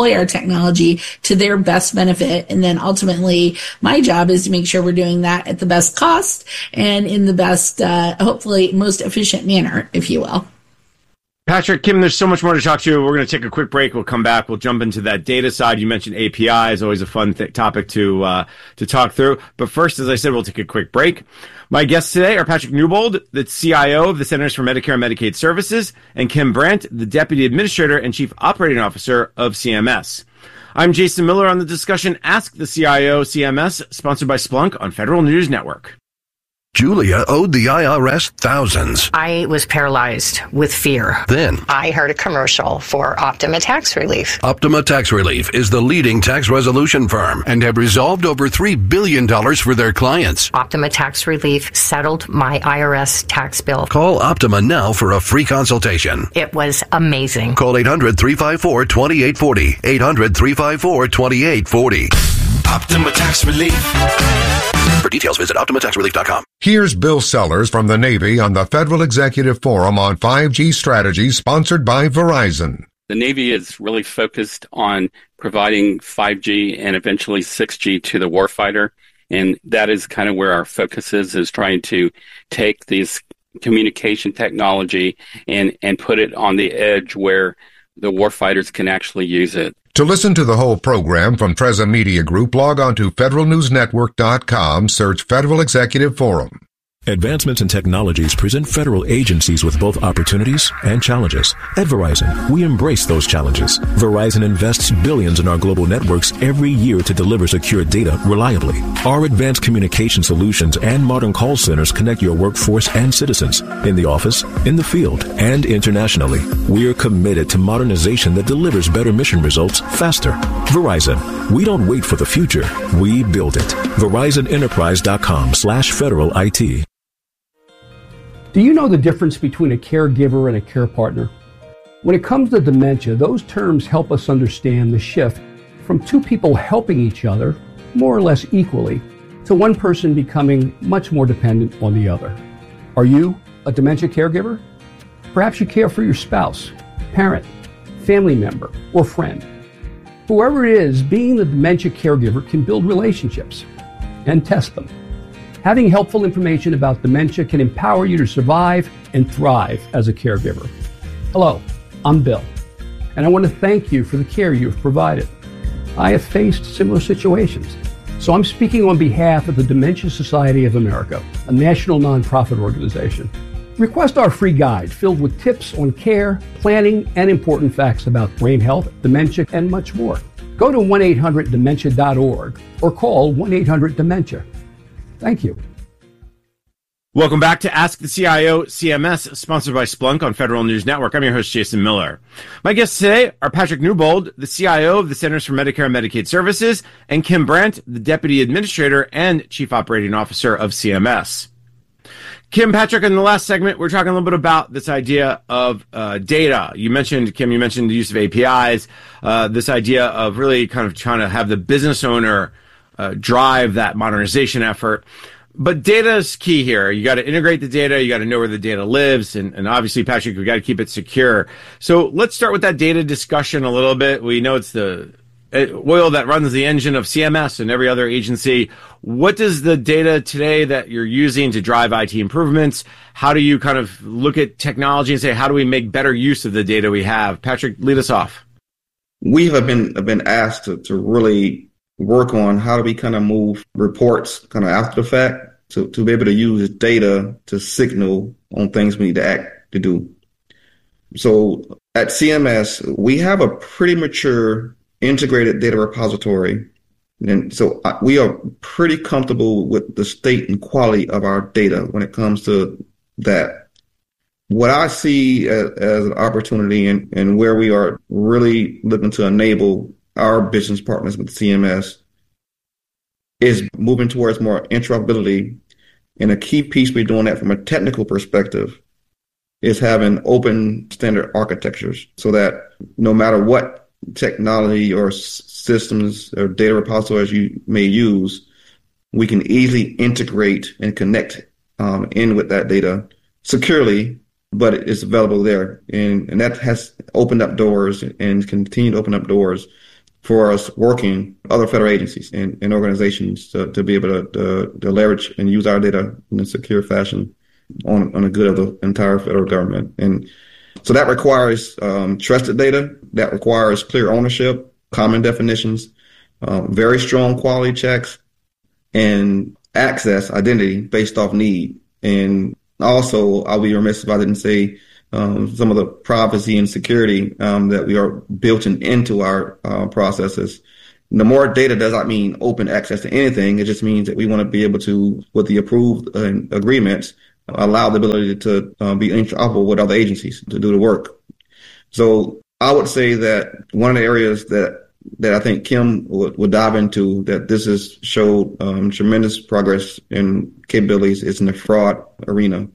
technology to their best benefit. And then ultimately, my job is to make sure we're doing that at the best cost and in the best, uh, hopefully most efficient manner, if you will. Patrick, Kim, there's so much more to talk to. We're going to take a quick break. We'll come back. We'll jump into that data side. You mentioned A P I is always a fun th- topic to uh, to talk through. But first, as I said, we'll take a quick break. My guests today are Patrick Newbold, the C I O of the Centers for Medicare and Medicaid Services, and Kim Brandt, the Deputy Administrator and Chief Operating Officer of C M S. I'm Jason Miller on the discussion Ask the C I O C M S, sponsored by Splunk on Federal News Network. Julia owed the I R S thousands. I was paralyzed with fear. Then I heard a commercial for Optima Tax Relief. Optima Tax Relief is the leading tax resolution firm and have resolved over three billion dollars for their clients. Optima Tax Relief settled my I R S tax bill. Call Optima now for a free consultation. It was amazing. Call eight hundred, three five four, two eight four zero. eight hundred, three five four, two eight four zero. Optima Tax Relief. For details, visit Optima Tax Relief dot com. Here's Bill Sellers from the Navy on the Federal Executive Forum on five G strategy, sponsored by Verizon. The Navy is really focused on providing five G and eventually six G to the warfighter. And that is kind of where our focus is, is trying to take these communication technology and, and put it on the edge where the warfighters can actually use it. To listen to the whole program from Treza Media Group, log on to federal news network dot com, search Federal Executive Forum. Advancements in technologies present federal agencies with both opportunities and challenges. At Verizon, we embrace those challenges. Verizon invests billions in our global networks every year to deliver secure data reliably. Our advanced communication solutions and modern call centers connect your workforce and citizens in the office, in the field, and internationally. We are committed to modernization that delivers better mission results faster. Verizon, we don't wait for the future. We build it. Verizon Enterprise dot com slash federal IT. Do you know the difference between a caregiver and a care partner? When it comes to dementia, those terms help us understand the shift from two people helping each other, more or less equally, to one person becoming much more dependent on the other. Are you a dementia caregiver? Perhaps you care for your spouse, parent, family member, or friend. Whoever it is, being the dementia caregiver can build relationships and test them. Having helpful information about dementia can empower you to survive and thrive as a caregiver. Hello, I'm Bill, and I want to thank you for the care you've provided. I have faced similar situations, so I'm speaking on behalf of the Dementia Society of America, a national nonprofit organization. Request our free guide filled with tips on care, planning, and important facts about brain health, dementia, and much more. Go to one eight hundred dementia dot org or call one eight hundred dementia. Thank you. Welcome back to Ask the C I O C M S, sponsored by Splunk on Federal News Network. I'm your host, Jason Miller. My guests today are Patrick Newbold, the C I O of the Centers for Medicare and Medicaid Services, and Kim Brandt, the Deputy Administrator and Chief Operating Officer of C M S. Kim, Patrick, in the last segment, we're talking a little bit about this idea of uh, data. You mentioned, Kim, you mentioned the use of A P Is, uh, this idea of really kind of trying to have the business owner Uh, drive that modernization effort. But data is key here. You got to integrate the data. You got to know where the data lives. And, and obviously, Patrick, we got to keep it secure. So let's start with that data discussion a little bit. We know it's the oil that runs the engine of C M S and every other agency. What does the data today that you're using to drive I T improvements? How do you kind of look at technology and say, how do we make better use of the data we have? Patrick, lead us off. We have been, have been asked to, to really work on how do we kind of move reports kind of after the fact to, to be able to use data to signal on things we need to act to do. So at C M S, we have a pretty mature integrated data repository. And so we are pretty comfortable with the state and quality of our data when it comes to that. What I see as, as an opportunity and, and where we are really looking to enable our business partners with C M S is moving towards more interoperability. And a key piece we're doing that from a technical perspective is having open standard architectures so that no matter what technology or s- systems or data repositories you may use, we can easily integrate and connect um, in with that data securely, but it's available there. And, and that has opened up doors and continue to open up doors for us working other federal agencies and, and organizations to, to be able to, to, to leverage and use our data in a secure fashion on, on the good of the entire federal government. And so that requires um, trusted data, that requires clear ownership, common definitions, um, very strong quality checks, and access identity based off need. And also, I'll be remiss if I didn't say um, some of the privacy and security um, that we are built in, into our uh, processes. The more data does not mean open access to anything. It just means that we want to be able to, with the approved uh, agreements, allow the ability to uh, be interoperable with other agencies to do the work. So I would say that one of the areas that that I think Kim would, would dive into, that this has showed um, tremendous progress in capabilities, is in the fraud arena.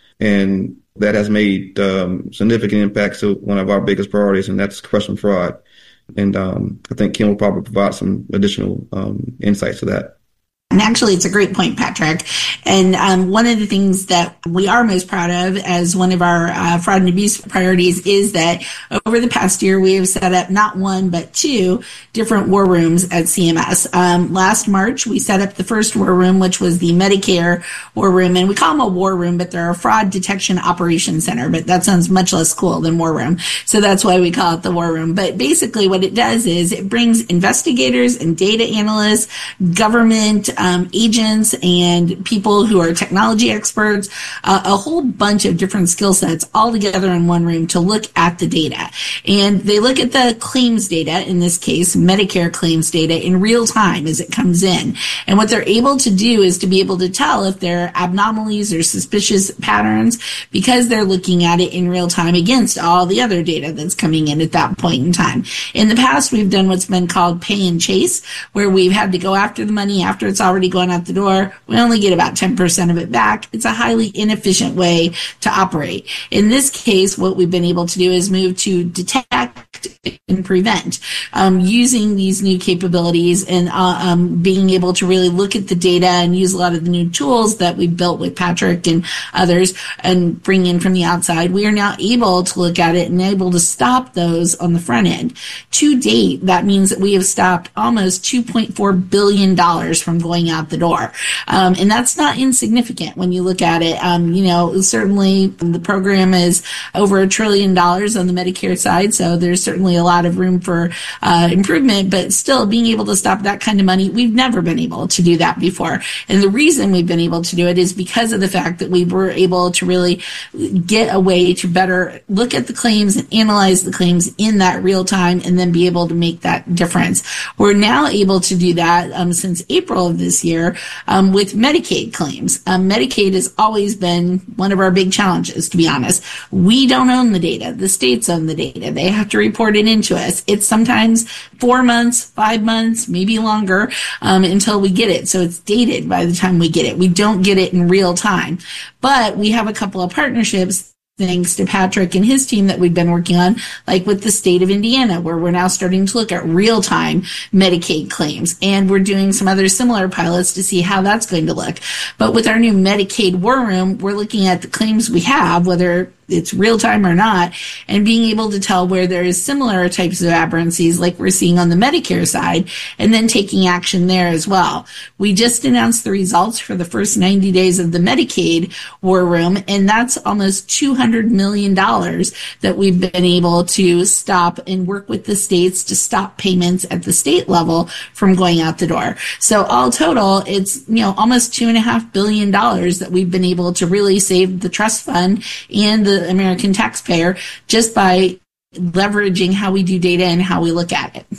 And that has made um, significant impacts to one of our biggest priorities, and that's crushing fraud. And um, I think Kim will probably provide some additional um, insights to that. And actually, it's a great point, Patrick. And um, one of the things that we are most proud of as one of our uh, fraud and abuse priorities is that over the past year, we have set up not one, but two different war rooms at C M S. Um, last March, we set up the first war room, which was the Medicare war room. And we call them a war room, but they're a fraud detection operations center. But that sounds much less cool than war room. So that's why we call it the war room. But basically what it does is it brings investigators and data analysts, government Um, agents and people who are technology experts, uh, a whole bunch of different skill sets all together in one room to look at the data. And they look at the claims data, in this case, Medicare claims data, in real time as it comes in. And what they're able to do is to be able to tell if there are abnormalities or suspicious patterns because they're looking at it in real time against all the other data that's coming in at that point in time. In the past, we've done what's been called pay and chase, where we've had to go after the money after it's already going out the door. We only get about ten percent of it back. It's a highly inefficient way to operate. In this case, what we've been able to do is move to detect and prevent, um, using these new capabilities and uh, um, being able to really look at the data and use a lot of the new tools that we've built with Patrick and others and bring in from the outside. We are now able to look at it and able to stop those on the front end. To date, that means that we have stopped almost two point four billion dollars from going out the door. Um, and that's not insignificant when you look at it. Um, you know, certainly the program is over a trillion dollars on the Medicare side, so there's certainly a lot of room for uh, improvement, but still being able to stop that kind of money, we've never been able to do that before. And the reason we've been able to do it is because of the fact that we were able to really get a way to better look at the claims and analyze the claims in that real time and then be able to make that difference. We're now able to do that um, since April of this year um, with Medicaid claims. Um, Medicaid has always been one of our big challenges, to be honest. We don't own the data. The states own the data. They have to report it into us. It's sometimes four months, five months, maybe longer um, until we get it. So it's dated by the time we get it. We don't get it in real time. But we have a couple of partnerships, thanks to Patrick and his team, that we've been working on, like with the state of Indiana, where we're now starting to look at real-time Medicaid claims. And we're doing some other similar pilots to see how that's going to look. But with our new Medicaid War Room, we're looking at the claims we have, whether it's real time or not, and being able to tell where there is similar types of aberrancies like we're seeing on the Medicare side, and then taking action there as well. We just announced the results for the first ninety days of the Medicaid War Room, and that's almost two hundred million dollars that we've been able to stop and work with the states to stop payments at the state level from going out the door. So all total, it's, you know, almost two and a half billion dollars that we've been able to really save the trust fund and the American taxpayer just by leveraging how we do data and how we look at it.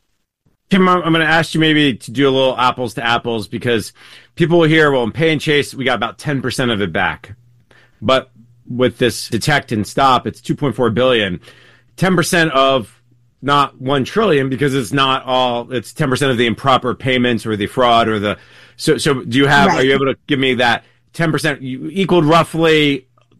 Kim, I'm going to ask you maybe to do a little apples to apples, because people will hear, well, in pay and chase, we got about ten percent of it back. But with this detect and stop, it's two point four billion. ten percent of not one trillion, because it's not all, it's ten percent of the improper payments or the fraud or the, so, so do you have, right. Are you able to give me that ten percent you equaled roughly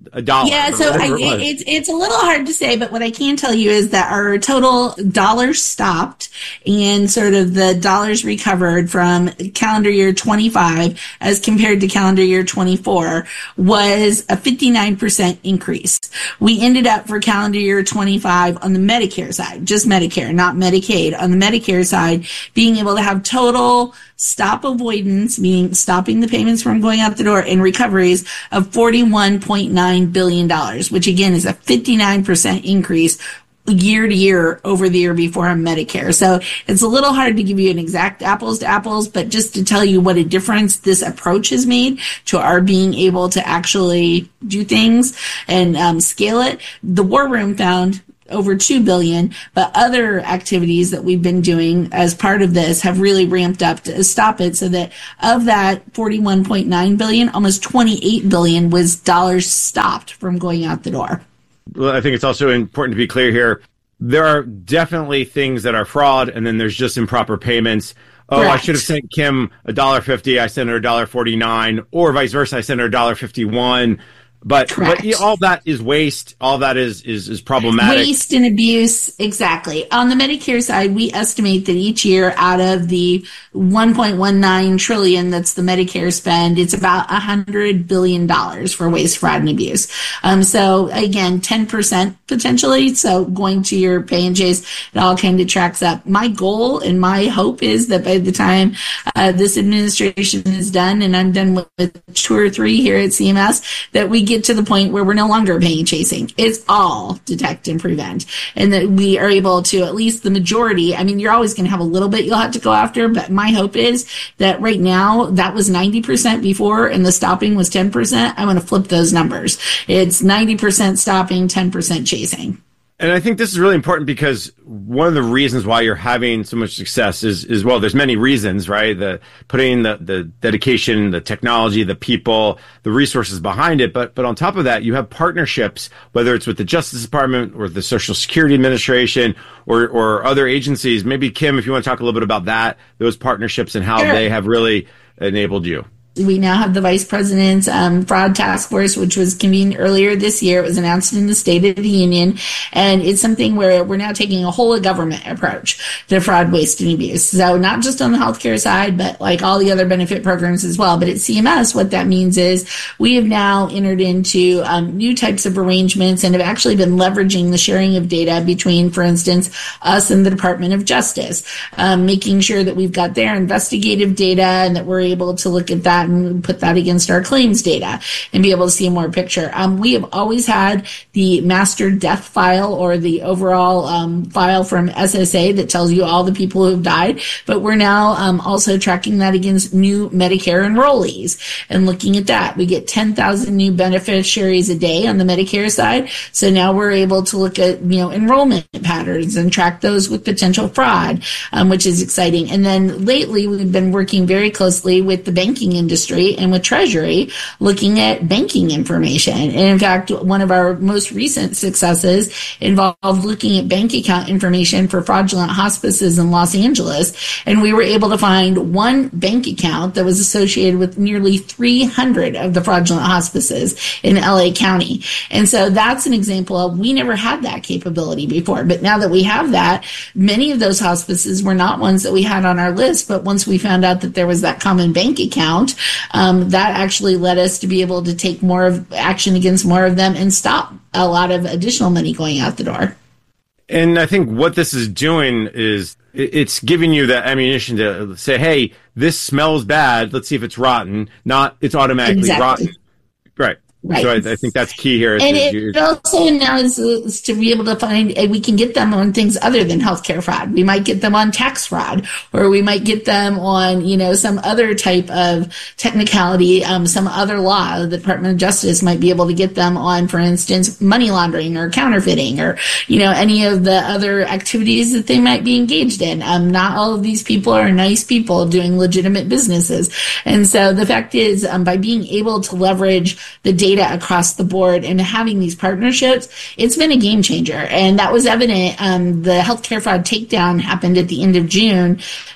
a dollar. Yeah, so I, it, it's it's a little hard to say, but what I can tell you is that our total dollars stopped and sort of the dollars recovered from calendar year twenty-five as compared to calendar year twenty-four was a fifty-nine percent increase. We ended up for calendar year twenty-five on the Medicare side, just Medicare, not Medicaid, on the Medicare side, being able to have total stop avoidance, meaning stopping the payments from going out the door, and recoveries of forty-one point nine billion dollars, which again is a fifty-nine percent increase year to year over the year before on Medicare. So it's a little hard to give you an exact apples to apples, but just to tell you what a difference this approach has made to our being able to actually do things and um, scale it. The War Room found over two billion dollars, but other activities that we've been doing as part of this have really ramped up to stop it, so that of that forty-one point nine billion dollars, almost twenty-eight billion dollars was dollars stopped from going out the door. Well, I think it's also important to be clear here. There are definitely things that are fraud, and then there's just improper payments. Oh, Correct. I should have sent Kim a dollar fifty. I sent her a dollar forty-nine, or vice versa. I sent her a dollar fifty-one. But, but all that is waste. All that is, is, is problematic. Waste and abuse. Exactly. On the Medicare side, we estimate that each year out of the one point one nine trillion that's the Medicare spend, it's about one hundred billion dollars for waste, fraud, and abuse. Um, so again, ten percent potentially. So going to your pay and chase, it all kind of tracks up. My goal and my hope is that by the time uh, this administration is done, and I'm done with, with two or three here at C M S, that we get to the point where we're no longer pay and chasing. It's all detect and prevent. And that we are able to, at least the majority, I mean, you're always going to have a little bit you'll have to go after, but my hope is that right now that was ninety percent before and the stopping was ten percent. I want to flip those numbers. It's ninety percent stopping, ten percent chasing. And I think this is really important because one of the reasons why you're having so much success is, is well, there's many reasons, right? The putting the, the dedication, the technology, the people, the resources behind it. But, but on top of that, you have partnerships, whether it's with the Justice Department or the Social Security Administration or, or other agencies. Maybe Kim, if you want to talk a little bit about that, those partnerships and how Sure. they have really enabled you. We now have the Vice President's um, Fraud Task Force, which was convened earlier this year. It was announced in the State of the Union. And it's something where we're now taking a whole of government approach to fraud, waste, and abuse. So not just on the healthcare side, but like all the other benefit programs as well. But at C M S, what that means is we have now entered into um, new types of arrangements and have actually been leveraging the sharing of data between, for instance, us and the Department of Justice, um, making sure that we've got their investigative data and that we're able to look at that and put that against our claims data and be able to see a more picture. Um, we have always had the master death file or the overall um, file from S S A that tells you all the people who have died, but we're now um, also tracking that against new Medicare enrollees and looking at that. We get ten thousand new beneficiaries a day on the Medicare side, so now we're able to look at, you know, enrollment patterns and track those with potential fraud, um, which is exciting. And then lately, we've been working very closely with the banking industry and with Treasury looking at banking information. And in fact, one of our most recent successes involved looking at bank account information for fraudulent hospices in Los Angeles. And we were able to find one bank account that was associated with nearly three hundred of the fraudulent hospices in L A County. And so that's an example of we never had that capability before. But now that we have that, many of those hospices were not ones that we had on our list. But once we found out that there was that common bank account, Um, that actually led us to be able to take more of action against more of them and stop a lot of additional money going out the door. And I think what this is doing is it's giving you the ammunition to say, hey, this smells bad. Let's see if it's rotten. Not it's automatically Exactly. rotten. Right. Right. So I, I think that's key here. And is it, you, it also now is, is to be able to find, uh, we can get them on things other than healthcare fraud. We might get them on tax fraud, or we might get them on, you know, some other type of technicality, um, some other law. The Department of Justice might be able to get them on, for instance, money laundering or counterfeiting or, you know, any of the other activities that they might be engaged in. Um, not all of these people are nice people doing legitimate businesses. And so the fact is, um, by being able to leverage the data across the board and having these partnerships, it's been a game changer. And that was evident. Um, the healthcare fraud takedown happened at the end of June.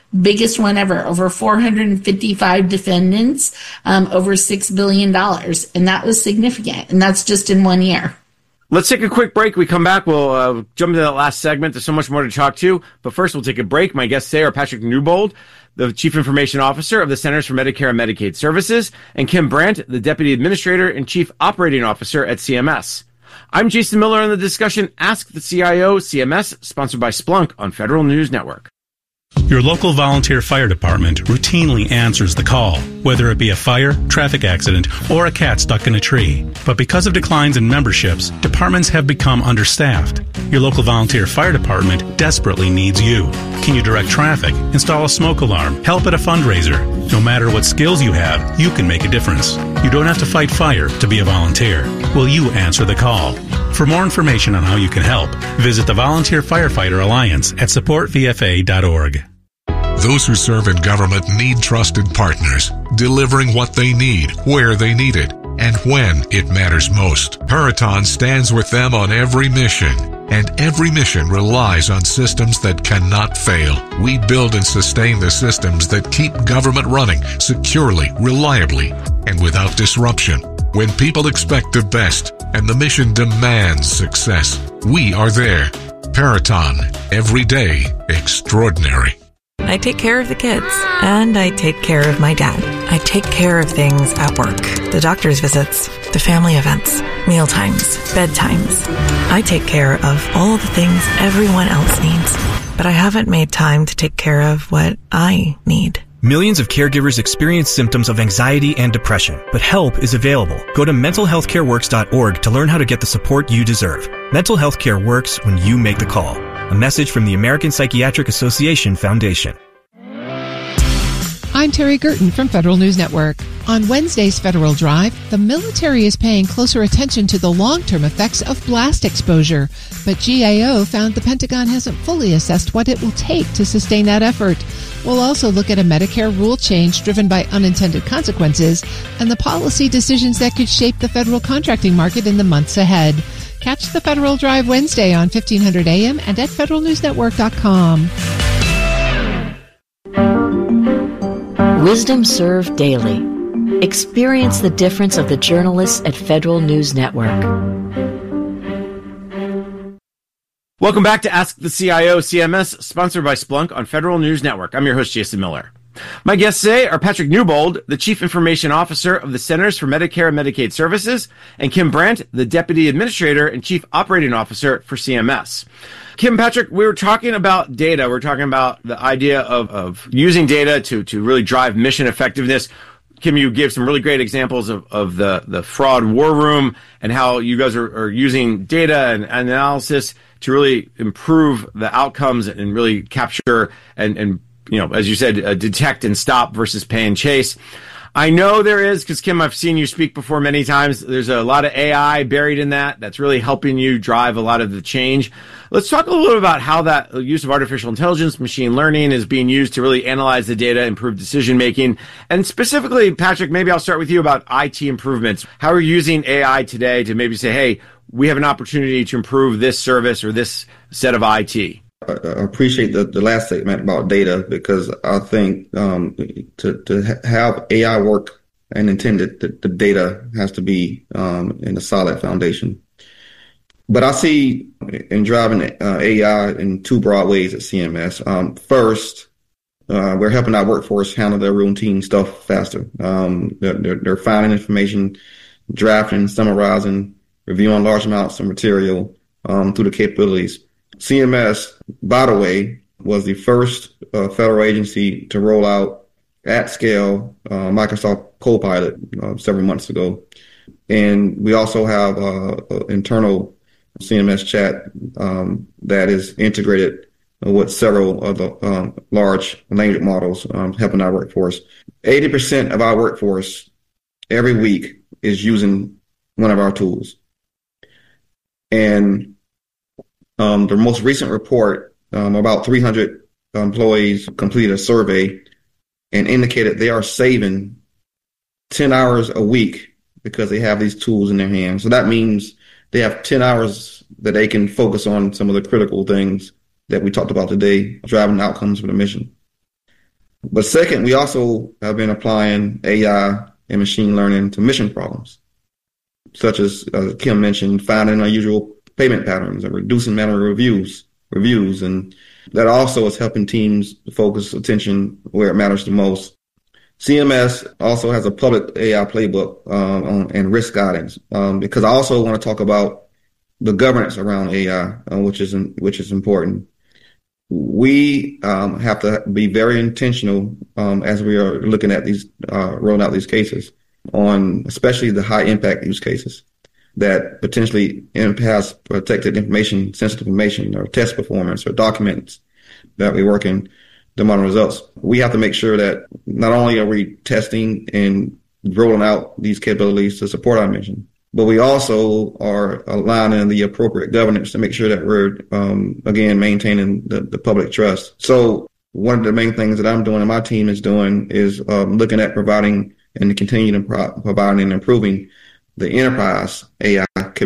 biggest one ever, over four hundred fifty-five defendants, um, over six billion dollars. And that was significant. And that's just in one year. Let's take a quick break. We come back. We'll uh, jump into that last segment. There's so much more to talk to. But first, we'll take a break. My guests today are Patrick Newbold, the Chief Information Officer of the Centers for Medicare and Medicaid Services, and Kim Brandt, the Deputy Administrator and Chief Operating Officer at C M S. I'm Jason Miller on the discussion Ask the C I O C M S, sponsored by Splunk on Federal News Network. Your local volunteer fire department routinely answers the call, whether it be a fire, traffic accident, or a cat stuck in a tree. But because of declines in memberships, departments have become understaffed. Your local volunteer fire department desperately needs you. Can you direct traffic, install a smoke alarm, help at a fundraiser? No matter what skills you have, you can make a difference. You don't have to fight fire to be a volunteer. Will you answer the call? For more information on how you can help, visit the Volunteer Firefighter Alliance at support v f a dot org. Those who serve in government need trusted partners, delivering what they need, where they need it, and when it matters most. Peraton stands with them on every mission, and every mission relies on systems that cannot fail. We build and sustain the systems that keep government running securely, reliably, and without disruption. When people expect the best and the mission demands success, we are there. Peraton, every day extraordinary. I take care of the kids, and I take care of my dad. I take care of things at work. The doctor's visits, the family events, mealtimes, bedtimes. I take care of all the things everyone else needs, but I haven't made time to take care of what I need. Millions of caregivers experience symptoms of anxiety and depression, but help is available. Go to mental health care works dot org to learn how to get the support you deserve. Mental health care works when you make the call. A message from the American Psychiatric Association Foundation. I'm Terry Gerton from Federal News Network. On Wednesday's Federal Drive, the military is paying closer attention to the long-term effects of blast exposure, but G A O found the Pentagon hasn't fully assessed what it will take to sustain that effort. We'll also look at a Medicare rule change driven by unintended consequences and the policy decisions that could shape the federal contracting market in the months ahead. Catch the Federal Drive Wednesday on fifteen hundred A M and at federal news network dot com. Wisdom Served Daily. Experience the difference of the journalists at Federal News Network. Welcome back to Ask the C I O C M S, sponsored by Splunk on Federal News Network. I'm your host, Jason Miller. My guests today are Patrick Newbold, the Chief Information Officer of the Centers for Medicare and Medicaid Services, and Kim Brandt, the Deputy Administrator and Chief Operating Officer for C M S. Kim, Patrick, we were talking about data. We we're talking about the idea of, of using data to, to really drive mission effectiveness. Kim, you gave some really great examples of, of the, the fraud war room and how you guys are, are using data and analysis to really improve the outcomes and really capture and, and you know, as you said, uh, detect and stop versus pay and chase. I know there is, because Kim, I've seen you speak before many times. There's a lot of A I buried in that that's really helping you drive a lot of the change. Let's talk a little bit about how that use of artificial intelligence, machine learning is being used to really analyze the data, improve decision making. And specifically, Patrick, maybe I'll start with you about I T improvements. How are you using A I today to maybe say, hey, we have an opportunity to improve this service or this set of I T? I appreciate the, the last statement about data, because I think um, to, to have A I work and intended, the, the data has to be um, in a solid foundation. But I see in driving uh, A I in two broad ways at C M S. Um, first, uh, we're helping our workforce handle their routine stuff faster. Um, they're, they're, they're finding information, drafting, summarizing, reviewing large amounts of material um, through the capabilities. C M S, by the way, was the first uh, federal agency to roll out at scale uh, Microsoft Copilot uh, several months ago. And we also have uh, an internal C M S chat um, that is integrated with several of the um, large language models um, helping our workforce. eighty percent of our workforce every week is using one of our tools. And Um, the most recent report, um, about three hundred employees completed a survey and indicated they are saving ten hours a week because they have these tools in their hands. So that means they have ten hours that they can focus on some of the critical things that we talked about today, driving outcomes for the mission. But second, we also have been applying A I and machine learning to mission problems, such as, as Kim mentioned, finding unusual payment patterns or reducing manual reviews, reviews. And that also is helping teams focus attention where it matters the most. C M S also has a public A I playbook um, on, and risk guidance, um, because I also want to talk about the governance around A I, uh, which is which is important. We um, have to be very intentional um, as we are looking at these, uh, rolling out these cases on especially the high impact use cases that potentially has protected information, sensitive information, or test performance or documents that we work in the model results. We have to make sure that not only are we testing and rolling out these capabilities to support our mission, but we also are aligning the appropriate governance to make sure that we're, um, again, maintaining the, the public trust. So one of the main things that I'm doing and my team is doing is um, looking at providing and continuing to pro- providing and improving the enterprise A I